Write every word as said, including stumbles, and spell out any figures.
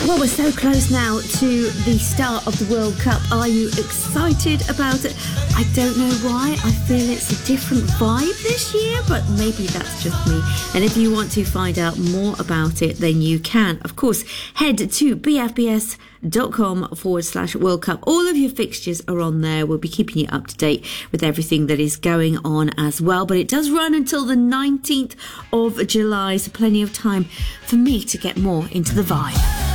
Well, we're so close now to the start of the World Cup. Are you excited about it? I don't know why. I feel it's a different vibe this year, but maybe that's just me. And if you want to find out more about it, then you can. Of course, head to bfbs.com forward slash World Cup. All of your fixtures are on there. We'll be keeping you up to date with everything that is going on as well. But it does run until the nineteenth of July, so plenty of time for me to get more into the vibe.